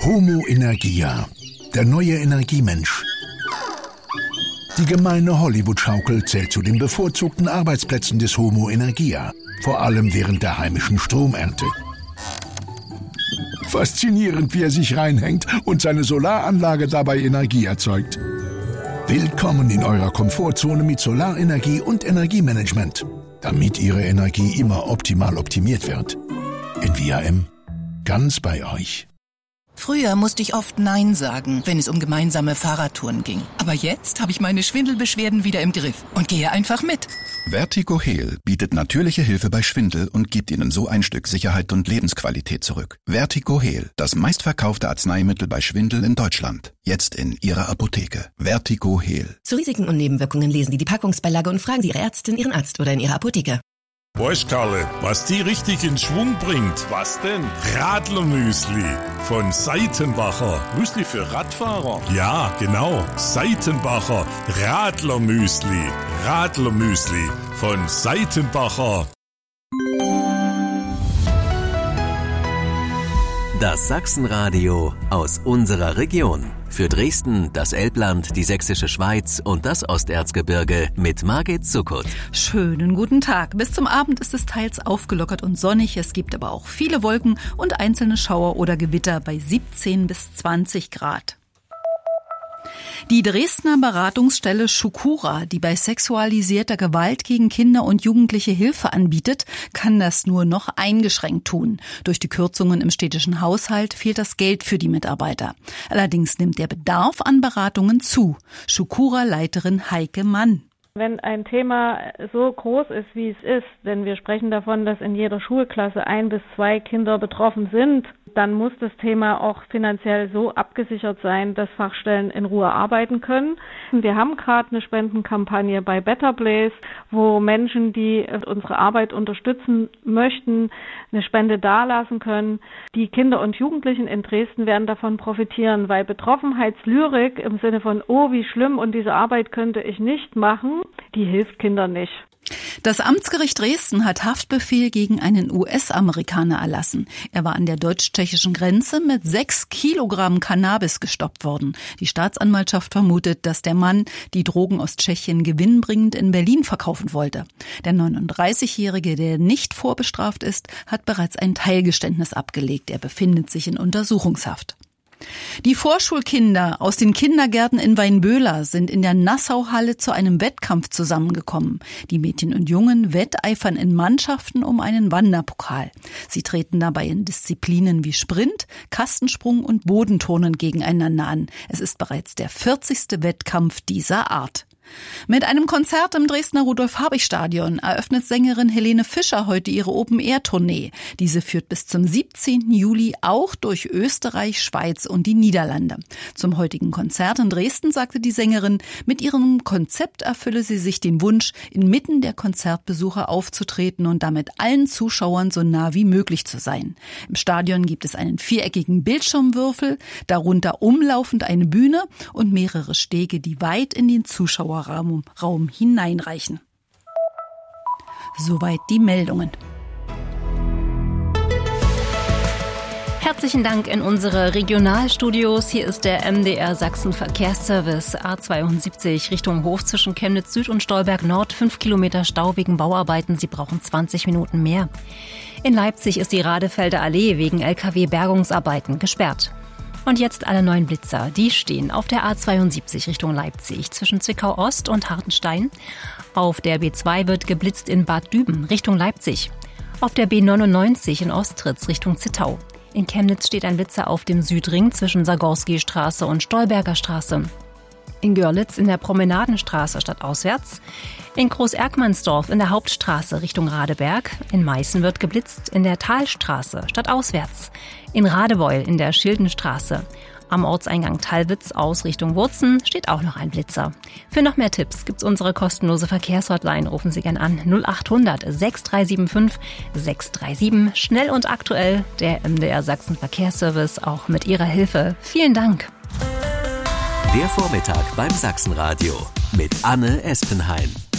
Homo Energia, der neue Energiemensch. Die gemeine Hollywood-Schaukel zählt zu den bevorzugten Arbeitsplätzen des Homo Energia, vor allem während der heimischen Stromernte. Faszinierend, wie er sich reinhängt und seine Solaranlage dabei Energie erzeugt. Willkommen in eurer Komfortzone mit Solarenergie und Energiemanagement, damit Ihre Energie immer optimal optimiert wird. NVIM, ganz bei euch. Früher musste ich oft Nein sagen, wenn es um gemeinsame Fahrradtouren ging. Aber jetzt habe ich meine Schwindelbeschwerden wieder im Griff und gehe einfach mit. VertigoHeal bietet natürliche Hilfe bei Schwindel und gibt Ihnen so ein Stück Sicherheit und Lebensqualität zurück. VertigoHeal, das meistverkaufte Arzneimittel bei Schwindel in Deutschland. Jetzt in Ihrer Apotheke. VertigoHeal. Zu Risiken und Nebenwirkungen lesen Sie die Packungsbeilage und fragen Sie Ihre Ärztin, Ihren Arzt oder in Ihrer Apotheke. Weißt Karle, was die richtig in Schwung bringt? Was denn? Radlermüsli von Seitenbacher. Müsli für Radfahrer? Ja, genau. Seitenbacher Radlermüsli. Radlermüsli von Seitenbacher. Das Sachsenradio aus unserer Region. Für Dresden, das Elbland, die Sächsische Schweiz und das Osterzgebirge mit Margit Zuckert. Schönen guten Tag. Bis zum Abend ist es teils aufgelockert und sonnig. Es gibt aber auch viele Wolken und einzelne Schauer oder Gewitter bei 17 bis 20 Grad. Die Dresdner Beratungsstelle Shukura, die bei sexualisierter Gewalt gegen Kinder und Jugendliche Hilfe anbietet, kann das nur noch eingeschränkt tun. Durch die Kürzungen im städtischen Haushalt fehlt das Geld für die Mitarbeiter. Allerdings nimmt der Bedarf an Beratungen zu. Shukura-Leiterin Heike Mann. Wenn ein Thema so groß ist, wie es ist, denn wir sprechen davon, dass in jeder Schulklasse 1 bis 2 Kinder betroffen sind, dann muss das Thema auch finanziell so abgesichert sein, dass Fachstellen in Ruhe arbeiten können. Wir haben gerade eine Spendenkampagne bei Better Place, wo Menschen, die unsere Arbeit unterstützen möchten, eine Spende dalassen können. Die Kinder und Jugendlichen in Dresden werden davon profitieren, weil Betroffenheitslyrik im Sinne von, oh, wie schlimm und diese Arbeit könnte ich nicht machen, die hilft Kindern nicht. Das Amtsgericht Dresden hat Haftbefehl gegen einen US-Amerikaner erlassen. Er war an der deutsch-tschechischen Grenze mit 6 Kilogramm Cannabis gestoppt worden. Die Staatsanwaltschaft vermutet, dass der Mann die Drogen aus Tschechien gewinnbringend in Berlin verkaufen wollte. Der 39-Jährige, der nicht vorbestraft ist, hat bereits ein Teilgeständnis abgelegt. Er befindet sich in Untersuchungshaft. Die Vorschulkinder aus den Kindergärten in Weinböhler sind in der Nassauhalle zu einem Wettkampf zusammengekommen. Die Mädchen und Jungen wetteifern in Mannschaften um einen Wanderpokal. Sie treten dabei in Disziplinen wie Sprint, Kastensprung und Bodenturnen gegeneinander an. Es ist bereits der 40. Wettkampf dieser Art. Mit einem Konzert im Dresdner Rudolf-Habich-Stadion eröffnet Sängerin Helene Fischer heute ihre Open-Air-Tournee. Diese führt bis zum 17. Juli auch durch Österreich, Schweiz und die Niederlande. Zum heutigen Konzert in Dresden sagte die Sängerin, mit ihrem Konzept erfülle sie sich den Wunsch, inmitten der Konzertbesucher aufzutreten und damit allen Zuschauern so nah wie möglich zu sein. Im Stadion gibt es einen viereckigen Bildschirmwürfel, darunter umlaufend eine Bühne und mehrere Stege, die weit in den Zuschauerraum hineinreichen. Soweit die Meldungen. Herzlichen Dank in unsere Regionalstudios. Hier ist der MDR Sachsen Verkehrsservice A72 Richtung Hof zwischen Chemnitz Süd und Stolberg Nord. 5 Kilometer Stau wegen Bauarbeiten. Sie brauchen 20 Minuten mehr. In Leipzig ist die Radefelder Allee wegen LKW-Bergungsarbeiten gesperrt. Und jetzt alle neuen Blitzer. Die stehen auf der A72 Richtung Leipzig zwischen Zwickau Ost und Hartenstein. Auf der B2 wird geblitzt in Bad Düben Richtung Leipzig. Auf der B99 in Ostritz Richtung Zittau. In Chemnitz steht ein Blitzer auf dem Südring zwischen Sagorski-Straße und Stolberger Straße. In Görlitz in der Promenadenstraße stadtauswärts. In Groß-Erkmannsdorf in der Hauptstraße Richtung Radeberg. In Meißen wird geblitzt in der Talstraße stadtauswärts. In Radebeul in der Schildenstraße. Am Ortseingang Tallwitz aus Richtung Wurzen steht auch noch ein Blitzer. Für noch mehr Tipps gibt's unsere kostenlose Verkehrshotline. Rufen Sie gern an 0800 6375 637. Schnell und aktuell der MDR Sachsen Verkehrsservice auch mit Ihrer Hilfe. Vielen Dank. Der Vormittag beim Sachsenradio mit Anne Espenheim.